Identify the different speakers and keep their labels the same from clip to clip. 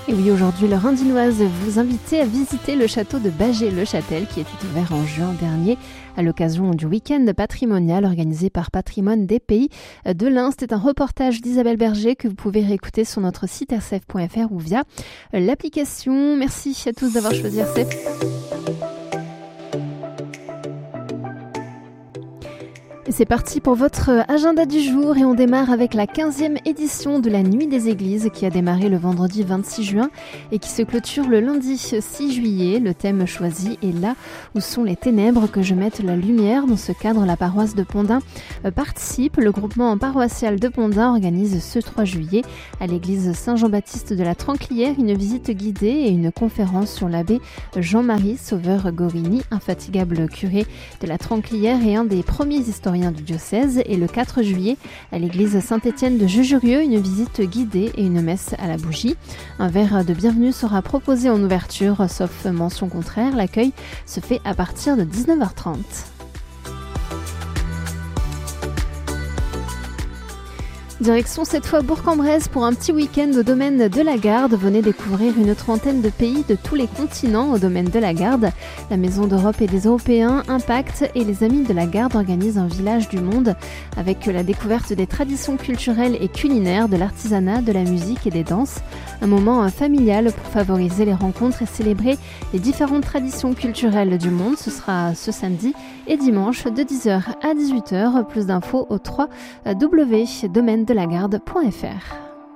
Speaker 1: Et oui, aujourd'hui, le Rindinoise vous invite à visiter le château de Bâgé-le-Châtel qui était ouvert en juin dernier à l'occasion du week-end patrimonial organisé par Patrimoine des Pays de l'Ain. C'est un reportage d'Isabelle Berger que vous pouvez réécouter sur notre site rcf.fr ou via l'application. Merci à tous d'avoir choisi RCF. C'est parti pour votre agenda du jour et on démarre avec la 15e édition de la Nuit des Églises qui a démarré le vendredi 26 juin et qui se clôture le lundi 6 juillet. Le thème choisi est là où sont les ténèbres que je mette la lumière. Dans ce cadre, la paroisse de Pondin participe. Le groupement paroissial de Pondin organise ce 3 juillet à l'église Saint-Jean-Baptiste de la Tranclière une visite guidée et une conférence sur l'abbé Jean-Marie Sauveur-Gorini, infatigable curé de la Tranclière et un des premiers historiens du diocèse, et le 4 juillet à l'église Saint-Étienne de Jujurieux, une visite guidée et une messe à la bougie. Un verre de bienvenue sera proposé en ouverture, sauf mention contraire. L'accueil se fait à partir de 19h30. Direction cette fois Bourg-en-Bresse pour un petit week-end au domaine de la Garde. Venez découvrir une trentaine de pays de tous les continents au domaine de la Garde. La Maison d'Europe et des Européens, Impact et les Amis de la Garde organisent un village du monde avec la découverte des traditions culturelles et culinaires, de l'artisanat, de la musique et des danses. Un moment familial pour favoriser les rencontres et célébrer les différentes traditions culturelles du monde. Ce sera ce samedi et dimanche de 10h à 18h. Plus d'infos au www.domaine-de-la-garde.fr.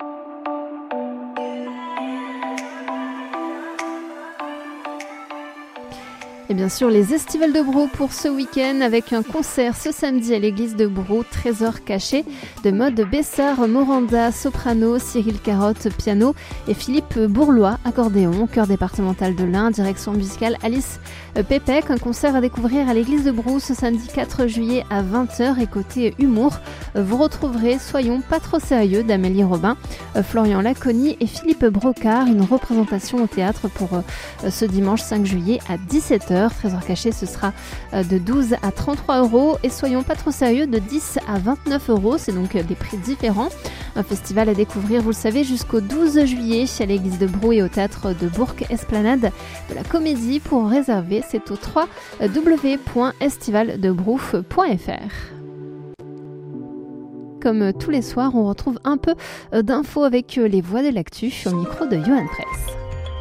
Speaker 1: Et bien sûr, les Estivales de Brou pour ce week-end avec un concert ce samedi à l'église de Brou, Trésor caché, de Maude Bessard, Moranda, soprano, Cyril Carotte, piano et Philippe Bourlois, accordéon, chœur départemental de l'Ain, direction musicale Alice Pépec. Un concert à découvrir à l'église de Brou ce samedi 4 juillet à 20h. Et côté humour, vous retrouverez Soyons pas trop sérieux d'Amélie Robin, Florian Laconi et Philippe Brocard, une représentation au théâtre pour ce dimanche 5 juillet à 17h. Trésor caché, ce sera de 12 à 33 € et Soyons pas trop sérieux de 10 à 29 €. C'est donc des prix différents. Un festival à découvrir, vous le savez, jusqu'au 12 juillet à l'église de Brou et au théâtre de Bourg-Esplanade de la Comédie. Pour réserver, c'est au www.estivaldebrouf.fr. Comme tous les soirs, on retrouve un peu d'infos avec les voix de l'actu au micro de Johan Press.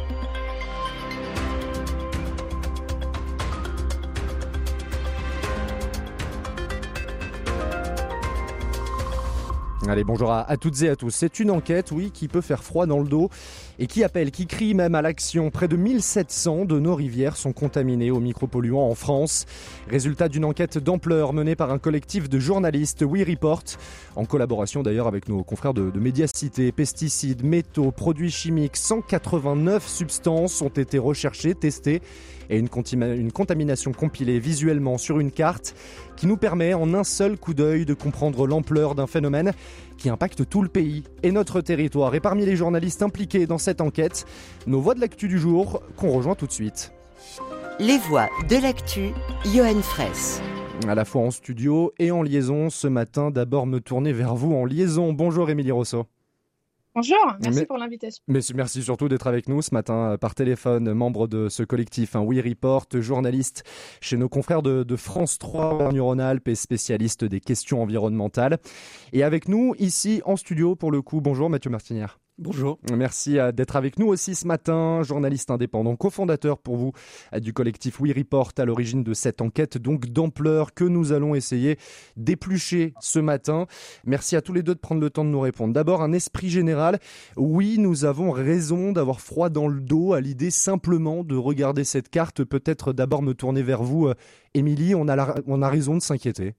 Speaker 2: Allez, bonjour à toutes et à tous. C'est une enquête, oui, qui peut faire froid dans le dos et qui appelle, qui crie même à l'action. Près de 1700 de nos rivières sont contaminées aux micropolluants en France. Résultat d'une enquête d'ampleur menée par un collectif de journalistes, We Report, en collaboration d'ailleurs avec nos confrères de Médiacité. Pesticides, métaux, produits chimiques, 189 substances ont été recherchées, testées et une contamination compilée visuellement sur une carte qui nous permet en un seul coup d'œil de comprendre l'ampleur d'un phénomène qui impacte tout le pays et notre territoire. Et parmi les journalistes impliqués dans cette enquête, nos voix de l'actu du jour qu'on rejoint tout de suite.
Speaker 3: Les voix de l'actu, Johan Fraisse.
Speaker 2: À la fois en studio et en liaison ce matin, d'abord me tourner vers vous en liaison. Bonjour Émilie Rousseau.
Speaker 4: Bonjour, merci pour l'invitation.
Speaker 2: Merci surtout d'être avec nous ce matin par téléphone, membre de ce collectif, We Report, journaliste chez nos confrères de France 3, Auvergne-Rhône-Alpes et spécialiste des questions environnementales. Et avec nous ici en studio pour le coup, bonjour Mathieu Martinière.
Speaker 5: Bonjour.
Speaker 2: Merci d'être avec nous aussi ce matin, journaliste indépendant, cofondateur pour vous du collectif We Report, à l'origine de cette enquête donc d'ampleur que nous allons essayer d'éplucher ce matin. Merci à tous les deux de prendre le temps de nous répondre. D'abord, un esprit général. Oui, nous avons raison d'avoir froid dans le dos à l'idée simplement de regarder cette carte. Peut-être d'abord me tourner vers vous, Émilie, on a raison de s'inquiéter.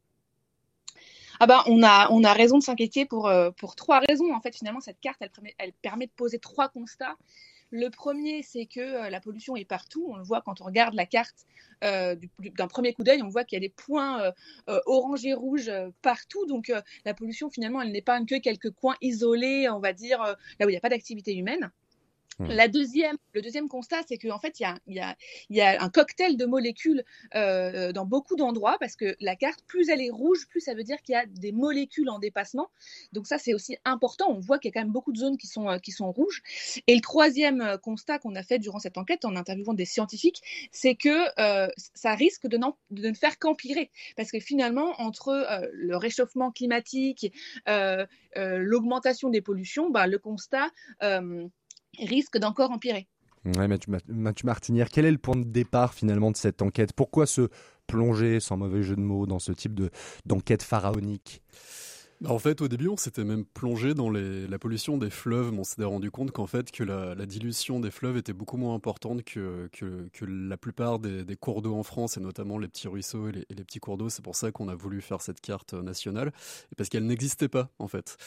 Speaker 4: On a raison de s'inquiéter pour trois raisons. En fait, finalement, cette carte, elle permet de poser trois constats. Le premier, c'est que la pollution est partout. On le voit quand on regarde la carte d'un premier coup d'œil. On voit qu'il y a des points orange et rouge partout. Donc, la pollution, finalement, elle n'est pas que quelques coins isolés, on va dire, là où il n'y a pas d'activité humaine. Le deuxième constat, c'est qu'en fait, il y a un cocktail de molécules dans beaucoup d'endroits, parce que la carte, plus elle est rouge, plus ça veut dire qu'il y a des molécules en dépassement. Donc ça, c'est aussi important. On voit qu'il y a quand même beaucoup de zones qui sont rouges. Et le troisième constat qu'on a fait durant cette enquête, en interviewant des scientifiques, c'est que ça risque de ne faire qu'empirer. Parce que finalement, entre le réchauffement climatique, l'augmentation des pollutions, le constat risque d'encore empirer.
Speaker 2: Ouais, Mathieu Martinière, quel est le point de départ finalement de cette enquête ? Pourquoi se plonger, sans mauvais jeu de mots, dans ce type d'enquête pharaonique ?
Speaker 5: En fait, au début, on s'était même plongé dans la pollution des fleuves, mais on s'était rendu compte qu'en fait, que la dilution des fleuves était beaucoup moins importante que la plupart des cours d'eau en France, et notamment les petits ruisseaux et les petits cours d'eau. C'est pour ça qu'on a voulu faire cette carte nationale, et parce qu'elle n'existait pas, en fait.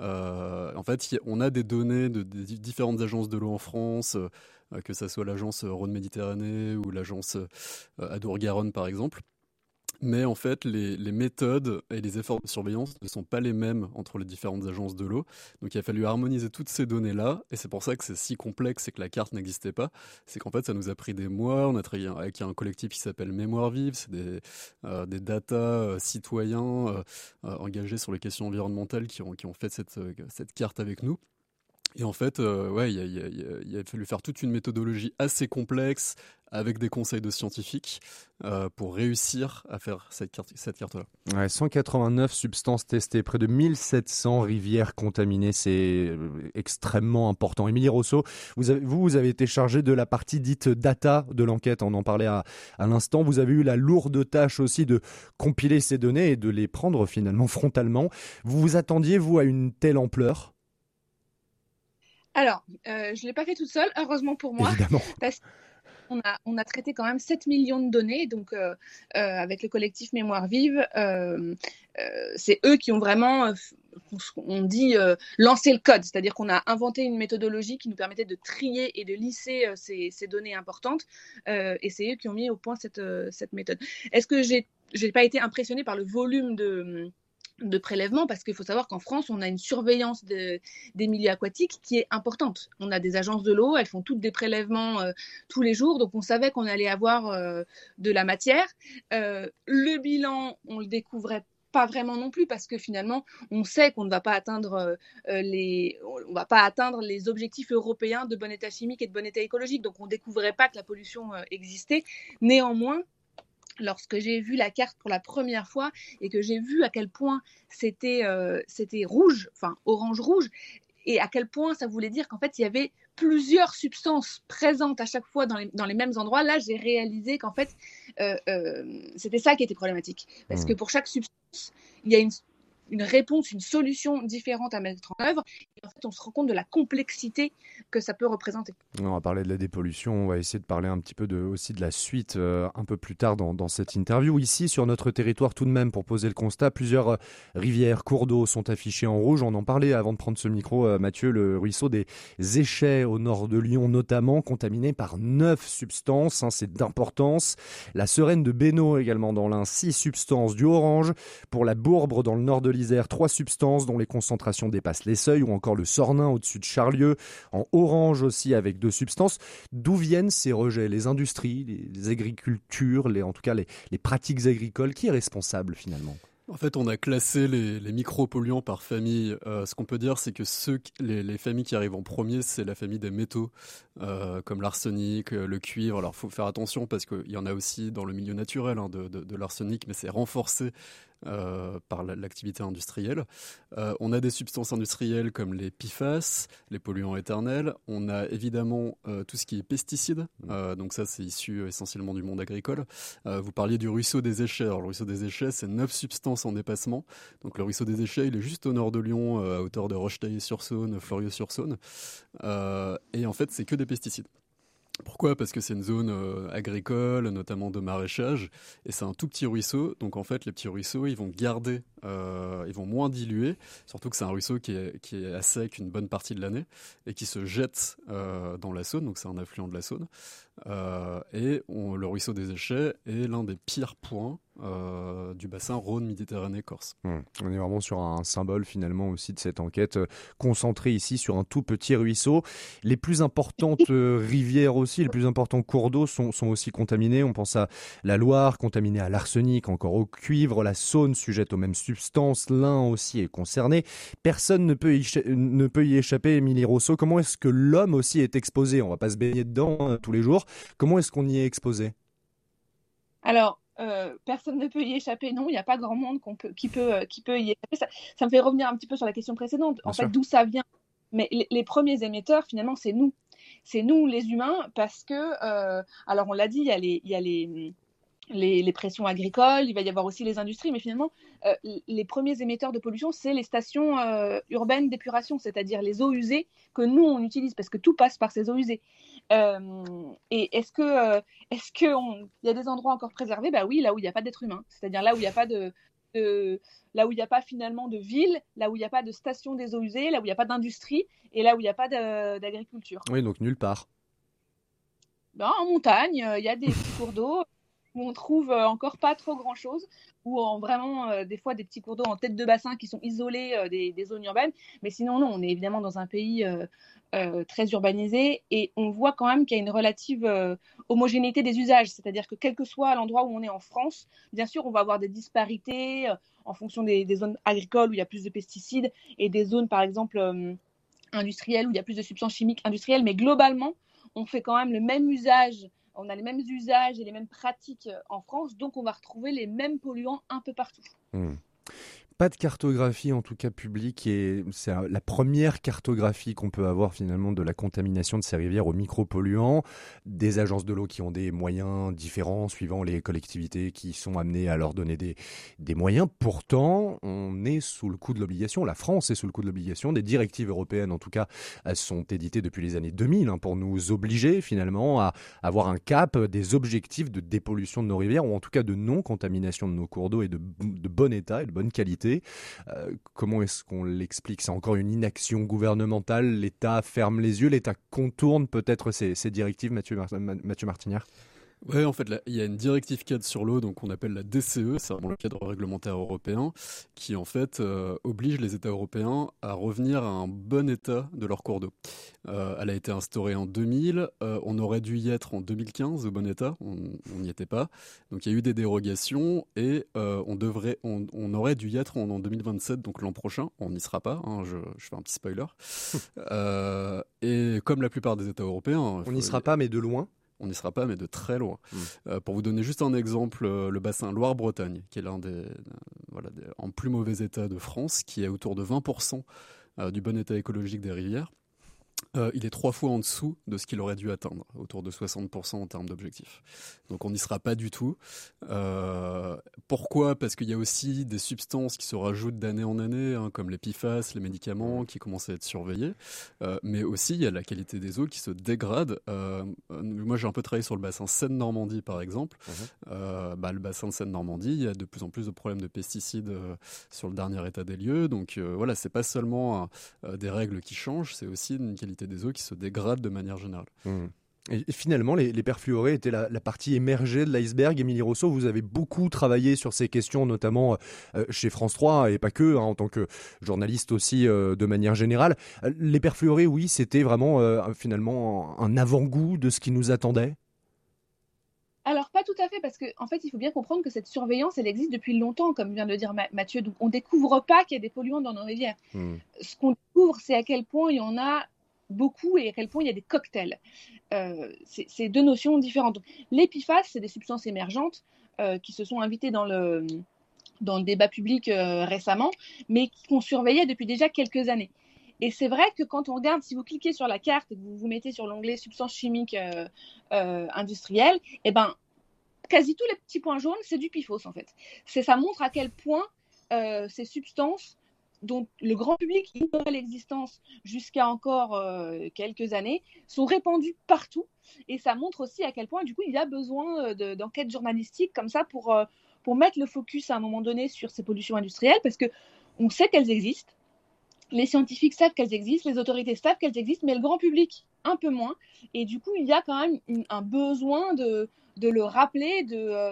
Speaker 5: On a des données de différentes agences de l'eau en France, que ça soit l'agence Rhône-Méditerranée ou l'agence Adour-Garonne, par exemple. Mais en fait, les méthodes et les efforts de surveillance ne sont pas les mêmes entre les différentes agences de l'eau. Donc il a fallu harmoniser toutes ces données-là, et c'est pour ça que c'est si complexe et que la carte n'existait pas. C'est qu'en fait, ça nous a pris des mois. On a travaillé avec un collectif qui s'appelle Mémoire Vive. C'est des data citoyens engagés sur les questions environnementales qui ont fait cette carte avec nous. Et en fait, il a fallu faire toute une méthodologie assez complexe avec des conseils de scientifiques pour réussir à faire cette carte-là.
Speaker 2: Ouais, 189 substances testées, près de 1700 rivières contaminées, c'est extrêmement important. Émilie Rousseau, vous avez été chargée de la partie dite data de l'enquête, on en parlait à l'instant. Vous avez eu la lourde tâche aussi de compiler ces données et de les prendre finalement frontalement. Vous vous attendiez, vous, à une telle ampleur ?
Speaker 4: Alors, je ne l'ai pas fait toute seule, heureusement pour moi.
Speaker 2: Évidemment.
Speaker 4: Parce qu'on a traité quand même 7 millions de données, donc avec le collectif Mémoire Vive, c'est eux qui ont vraiment, on dit, lancé le code. C'est-à-dire qu'on a inventé une méthodologie qui nous permettait de trier et de lisser ces données importantes, et c'est eux qui ont mis au point cette méthode. Est-ce que j'ai pas été impressionnée par le volume de prélèvements, parce qu'il faut savoir qu'en France, on a une surveillance des milieux aquatiques qui est importante. On a des agences de l'eau, elles font toutes des prélèvements tous les jours, donc on savait qu'on allait avoir de la matière. Le bilan, on le découvrait pas vraiment non plus, parce que finalement, on sait qu'on ne va pas atteindre les objectifs européens de bon état chimique et de bon état écologique, donc on découvrait pas que la pollution existait. Néanmoins, lorsque j'ai vu la carte pour la première fois et que j'ai vu à quel point c'était rouge, enfin orange-rouge, et à quel point ça voulait dire qu'en fait il y avait plusieurs substances présentes à chaque fois dans les mêmes endroits, là j'ai réalisé qu'en fait c'était ça qui était problématique. Parce que pour chaque substance, il y a une réponse, une solution différente à mettre en œuvre. Et en fait, on se rend compte de la complexité que ça peut représenter.
Speaker 2: On va parler de la dépollution, on va essayer de parler un petit peu aussi de la suite un peu plus tard dans cette interview. Ici, sur notre territoire, tout de même, pour poser le constat, plusieurs rivières, cours d'eau sont affichés en rouge. On en parlait avant de prendre ce micro, Mathieu, le ruisseau des Échets au nord de Lyon notamment, contaminé par 9 substances, c'est d'importance. La Sereine de Bénaud également dans l'Ain, 6 substances. Du orange pour la Bourbre dans le nord de l'Isère, 3 substances dont les concentrations dépassent les seuils, ou encore le Sornin au-dessus de Charlieu, en orange aussi avec 2 substances. D'où viennent ces rejets ? Les industries, les agricultures, en tout cas les pratiques agricoles, qui est responsable finalement ?
Speaker 5: En fait, on a classé les micropolluants par famille. Ce qu'on peut dire, c'est que les familles qui arrivent en premier, c'est la famille des métaux, comme l'arsenic, le cuivre. Alors, il faut faire attention parce qu'il y en a aussi dans le milieu naturel de l'arsenic, mais c'est renforcé par l'activité industrielle. On a des substances industrielles comme les PFAS, les polluants éternels. On a évidemment tout ce qui est pesticides. Donc ça, c'est issu essentiellement du monde agricole. Vous parliez du ruisseau des Échets. Alors, le ruisseau des Échets, c'est 9 substances en dépassement. Donc le ruisseau des Échets, il est juste au nord de Lyon, à hauteur de Rochetaillé-sur-Saône, Fleurieux-sur-Saône. Et en fait, c'est que des pesticides. Pourquoi ? Parce que c'est une zone agricole, notamment de maraîchage, et c'est un tout petit ruisseau. Donc en fait, les petits ruisseaux, ils vont garder, ils vont moins diluer, surtout que c'est un ruisseau qui est à sec une bonne partie de l'année et qui se jette dans la Saône, donc c'est un affluent de la Saône. Le ruisseau des Échets est l'un des pires points du bassin Rhône-Méditerranée-Corse.
Speaker 2: On est vraiment sur un symbole finalement aussi de cette enquête concentrée ici sur un tout petit ruisseau. Les plus importantes rivières aussi, les plus importants cours d'eau sont aussi contaminés. On pense à la Loire, contaminée à l'arsenic, encore au cuivre, la Saône sujette aux mêmes substances, l'Ain aussi est concerné. Personne ne peut y échapper, Émilie Rousseau. Comment est-ce que l'homme aussi est exposé ? On ne va pas se baigner dedans tous les jours. Comment est-ce qu'on y est exposé ?
Speaker 4: Alors, personne ne peut y échapper, non, il n'y a pas grand monde qui peut y échapper. Ça me fait revenir un petit peu sur la question précédente,
Speaker 2: Bien sûr.
Speaker 4: fait, d'où ça vient. Mais les premiers émetteurs, finalement, c'est nous. C'est nous, les humains, parce que, alors on l'a dit, il y a les pressions agricoles, il va y avoir aussi les industries, mais finalement, les premiers émetteurs de pollution, c'est les stations urbaines d'épuration, c'est-à-dire les eaux usées que nous, on utilise, parce que tout passe par ces eaux usées. Et est-ce qu'il y a des endroits encore préservés ? Bah oui, là où il n'y a pas d'être humain, c'est-à-dire là où il n'y a pas là où il n'y a pas finalement de ville, là où il n'y a pas de station des eaux usées, là où il n'y a pas d'industrie, et là où il n'y a pas d'agriculture.
Speaker 2: Oui, donc nulle part.
Speaker 4: Ben, en montagne, il y a des petits cours d'eau où on trouve encore pas trop grand-chose, ou vraiment des fois des petits cours d'eau en tête de bassin qui sont isolés des zones urbaines. Mais sinon, non, on est évidemment dans un pays très urbanisé, et on voit quand même qu'il y a une relative homogénéité des usages. C'est-à-dire que quel que soit l'endroit où on est en France, bien sûr, on va avoir des disparités en fonction des zones agricoles où il y a plus de pesticides et des zones, par exemple, industrielles où il y a plus de substances chimiques industrielles. Mais globalement, on fait quand même le même usage. On a les mêmes usages et les mêmes pratiques en France, donc on va retrouver les mêmes polluants un peu partout.
Speaker 2: Pas de cartographie en tout cas publique, et c'est la première cartographie qu'on peut avoir finalement de la contamination de ces rivières aux micropolluants. Des agences de l'eau qui ont des moyens différents suivant les collectivités qui sont amenées à leur donner des moyens. Pourtant, on est sous le coup de l'obligation, la France est sous le coup de l'obligation. Des directives européennes en tout cas sont éditées depuis les années 2000 pour nous obliger finalement à avoir un cap, des objectifs de dépollution de nos rivières, ou en tout cas de non-contamination de nos cours d'eau et de bon état et de bonne qualité. Comment est-ce qu'on l'explique ? C'est encore une inaction gouvernementale, l'État ferme les yeux, l'État contourne peut-être ces directives, Mathieu Martignard ?
Speaker 5: Ouais, en fait, il y a une directive cadre sur l'eau, donc on appelle la DCE, c'est vraiment le cadre réglementaire européen, qui en fait oblige les États européens à revenir à un bon état de leur cours d'eau. Elle a été instaurée en 2000, on aurait dû y être en 2015 au bon état, on n'y était pas. Donc il y a eu des dérogations et on aurait dû y être en 2027, donc l'an prochain. On n'y sera pas, je fais un petit spoiler. Et comme la plupart des États européens...
Speaker 2: On n'y sera pas, mais de loin.
Speaker 5: On n'y sera pas, mais de très loin. Pour vous donner juste un exemple, le bassin Loire-Bretagne, qui est l'un en plus mauvais état de France, qui est autour de 20% du bon état écologique des rivières, il est 3 fois en dessous de ce qu'il aurait dû atteindre, autour de 60% en termes d'objectifs. Donc on n'y sera pas du tout. Pourquoi ? Parce qu'il y a aussi des substances qui se rajoutent d'année en année, comme les PFAS, les médicaments qui commencent à être surveillés. Mais aussi, il y a la qualité des eaux qui se dégrade. Moi, j'ai un peu travaillé sur le bassin Seine-Normandie, par exemple. Le bassin de Seine-Normandie, il y a de plus en plus de problèmes de pesticides sur le dernier état des lieux. Donc voilà, c'est pas seulement des règles qui changent, c'est aussi une qualité des eaux qui se dégradent de manière générale.
Speaker 2: Et finalement, les perfluorés étaient la partie émergée de l'iceberg. Émilie Rousseau, vous avez beaucoup travaillé sur ces questions, notamment chez France 3, et pas que, en tant que journaliste aussi de manière générale. Les perfluorés, oui, c'était vraiment finalement un avant-goût de ce qui nous attendait.
Speaker 4: Alors, pas tout à fait, parce qu'en fait, il faut bien comprendre que cette surveillance, elle existe depuis longtemps, comme vient de le dire Mathieu. Donc, on ne découvre pas qu'il y a des polluants dans nos rivières. Ce qu'on découvre, c'est à quel point il y en a beaucoup et à quel point il y a des cocktails. C'est deux notions différentes. Donc, les PFAS, c'est des substances émergentes qui se sont invitées dans le débat public récemment, mais qu'on surveillait depuis déjà quelques années. Et c'est vrai que quand on regarde, si vous cliquez sur la carte et que vous vous mettez sur l'onglet substances chimiques industrielles, quasi tous les petits points jaunes, c'est du PFOS en fait. Ça montre à quel point ces substances dont le grand public ignorait l'existence jusqu'à encore quelques années, sont répandues partout. Et ça montre aussi à quel point, du coup, il y a besoin d'enquêtes journalistiques comme ça pour mettre le focus à un moment donné sur ces pollutions industrielles, parce qu'on sait qu'elles existent, les scientifiques savent qu'elles existent, les autorités savent qu'elles existent, mais le grand public, un peu moins. Et du coup, il y a quand même un besoin de le rappeler,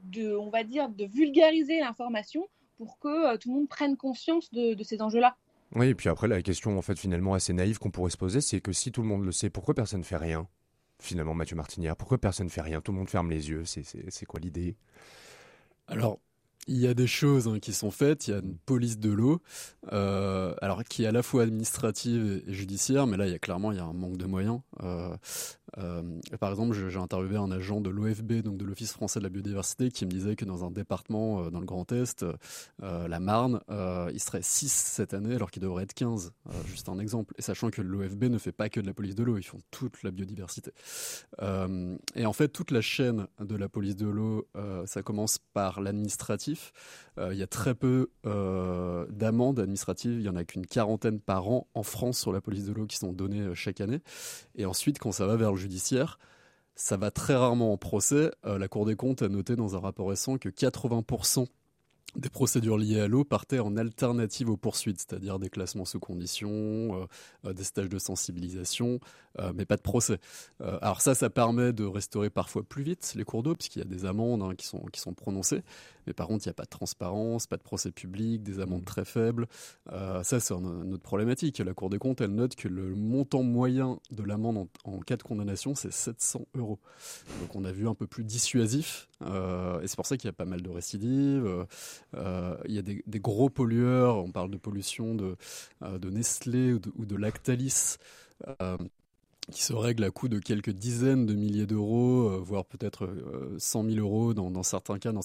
Speaker 4: on va dire, de vulgariser l'information pour que tout le monde prenne conscience de ces enjeux-là.
Speaker 2: Oui, et puis après, la question en fait finalement assez naïve qu'on pourrait se poser, c'est que si tout le monde le sait, pourquoi personne ne fait rien? Finalement, Mathieu Martinière, pourquoi personne ne fait rien? Tout le monde ferme les yeux, c'est quoi l'idée?
Speaker 5: Alors, il y a des choses qui sont faites. Il y a une police de l'eau, alors qui est à la fois administrative et judiciaire, mais là, il y a un manque de moyens. Par exemple, j'ai interviewé un agent de l'OFB, donc de l'Office français de la biodiversité, qui me disait que dans un département dans le Grand Est, la Marne, il serait 6 cette année, alors qu'il devrait être 15. Juste un exemple. Et sachant que l'OFB ne fait pas que de la police de l'eau, ils font toute la biodiversité. Et en fait, toute la chaîne de la police de l'eau, ça commence par l'administratif. Il y a très peu d'amendes administratives, il n'y en a qu'une quarantaine par an en France sur la police de l'eau qui sont données chaque année. Et ensuite, quand ça va vers le judiciaire, ça va très rarement en procès. La Cour des comptes a noté dans un rapport récent que 80% des procédures liées à l'eau partaient en alternative aux poursuites, c'est-à-dire des classements sous conditions, des stages de sensibilisation, mais pas de procès. Alors ça permet de restaurer parfois plus vite les cours d'eau, puisqu'il y a des amendes qui sont prononcées, mais par contre, il n'y a pas de transparence, pas de procès public, des amendes très faibles. Ça, c'est une autre problématique. La Cour des comptes, elle note que le montant moyen de l'amende en cas de condamnation, c'est 700 €. Donc on a vu un peu plus dissuasif, et c'est pour ça qu'il y a pas mal de récidives. Il y a des gros pollueurs, on parle de pollution de Nestlé ou de Lactalis, qui se règlent à coût de quelques dizaines de milliers d'euros, voire peut-être 100 000 € dans certains cas,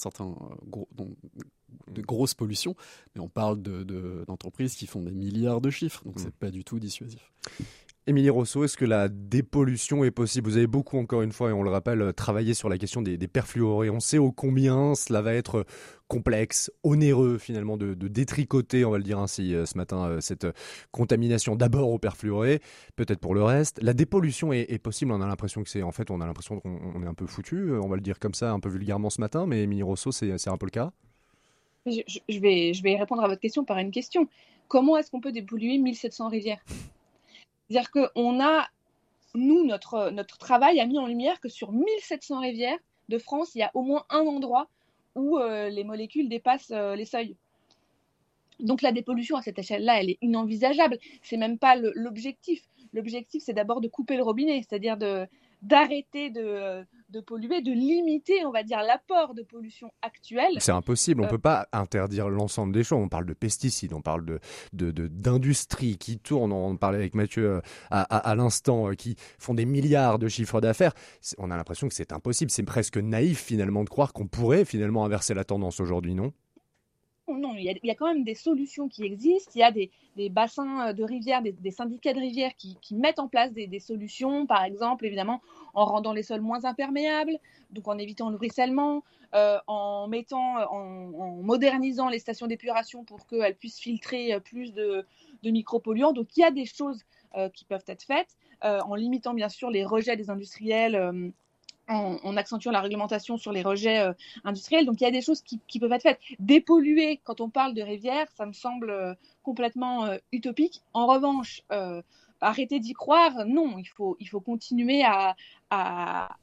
Speaker 5: de grosses pollutions. Mais on parle d'entreprises qui font des milliards de chiffres, donc c'est pas du tout dissuasif.
Speaker 2: Émilie Rousseau, est-ce que la dépollution est possible? Vous avez beaucoup, encore une fois, et on le rappelle, travaillé sur la question des perfluorés. On sait ô combien cela va être complexe, onéreux finalement de détricoter, on va le dire ainsi ce matin, cette contamination d'abord au perfluoré, peut-être pour le reste. La dépollution est possible, on a l'impression qu'on est un peu foutu, on va le dire comme ça, un peu vulgairement ce matin, mais Émilie Rousseau, c'est un peu le cas?
Speaker 4: Je vais répondre à votre question par une question. Comment est-ce qu'on peut dépolluer 1700 rivières? C'est-à-dire que notre travail a mis en lumière que sur 1700 rivières de France, il y a au moins un endroit où les molécules dépassent les seuils. Donc la dépollution à cette échelle-là, elle est inenvisageable. C'est même pas l'objectif. L'objectif, c'est d'abord de couper le robinet, c'est-à-dire d'arrêter de polluer, de limiter, on va dire, l'apport de pollution actuelle.
Speaker 2: C'est impossible, on ne peut pas interdire l'ensemble des choses. On parle de pesticides, on parle d'industries qui tournent, on parlait avec Mathieu à l'instant, qui font des milliards de chiffres d'affaires. On a l'impression que c'est impossible, c'est presque naïf finalement de croire qu'on pourrait finalement inverser la tendance aujourd'hui, non ?
Speaker 4: Non, il y a quand même des solutions qui existent. Il y a des bassins de rivières, des syndicats de rivières qui mettent en place des solutions, par exemple, évidemment, en rendant les sols moins imperméables, donc en évitant le ruissellement, en modernisant les stations d'épuration pour qu'elles puissent filtrer plus de micropolluants. Donc, il y a des choses qui peuvent être faites, en limitant bien sûr les rejets des industriels, en accentuant la réglementation sur les rejets industriels. Donc, il y a des choses qui peuvent être faites. Dépolluer, quand on parle de rivière, ça me semble complètement utopique. En revanche, arrêter d'y croire, non. Il faut continuer à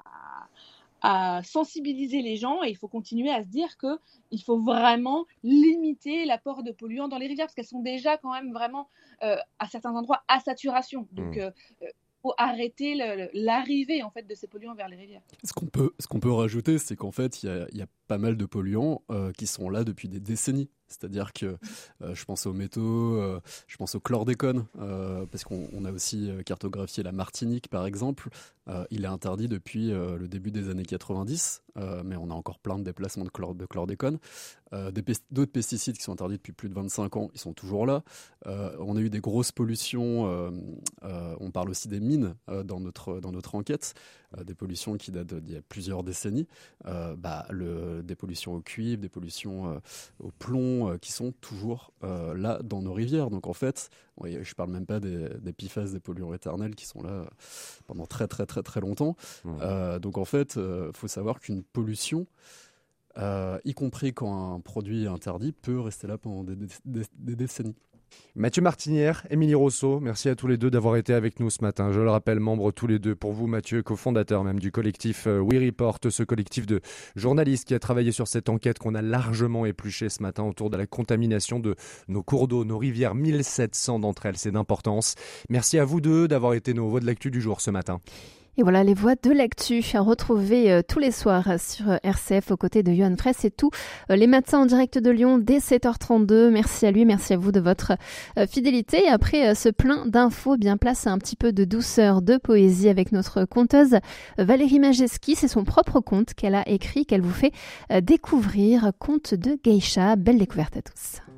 Speaker 4: sensibiliser les gens et il faut continuer à se dire qu'il faut vraiment limiter l'apport de polluants dans les rivières parce qu'elles sont déjà quand même vraiment, à certains endroits, à saturation. Donc, faut arrêter l'arrivée en fait de ces polluants vers les rivières.
Speaker 5: Ce qu'on peut rajouter, c'est qu'en fait, il y a pas mal de polluants qui sont là depuis des décennies. C'est-à-dire que je pense aux métaux, je pense au chlordécone, parce qu'on a aussi cartographié la Martinique, par exemple. Il est interdit depuis le début des années 90, mais on a encore plein de déplacements de chlordécone. D'autres pesticides qui sont interdits depuis plus de 25 ans, ils sont toujours là. On a eu des grosses pollutions, on parle aussi des mines dans notre enquête, des pollutions qui datent d'il y a plusieurs décennies, des pollutions au cuivre, des pollutions au plomb, qui sont toujours là dans nos rivières. Donc en fait, je parle même pas des PFAS, des polluants éternels qui sont là pendant très très très très longtemps. Donc en fait, faut savoir qu'une pollution, y compris quand un produit est interdit, peut rester là pendant des décennies.
Speaker 2: Mathieu Martinière, Émilie Rousseau, merci à tous les deux d'avoir été avec nous ce matin. Je le rappelle, membres tous les deux, pour vous Mathieu, cofondateur même du collectif We Report, ce collectif de journalistes qui a travaillé sur cette enquête qu'on a largement épluchée ce matin autour de la contamination de nos cours d'eau, nos rivières, 1700 d'entre elles, c'est d'importance. Merci à vous deux d'avoir été nos voix de l'actu du jour ce matin.
Speaker 1: Et voilà les voix de l'actu à retrouver tous les soirs sur RCF aux côtés de Yoann Fraisse. C'est tout les matins en direct de Lyon dès 7h32. Merci à lui, merci à vous de votre fidélité. Et après ce plein d'infos, bien place à un petit peu de douceur, de poésie avec notre conteuse Valérie Majeski. C'est son propre conte qu'elle a écrit, qu'elle vous fait découvrir. Conte de Geisha. Belle découverte à tous.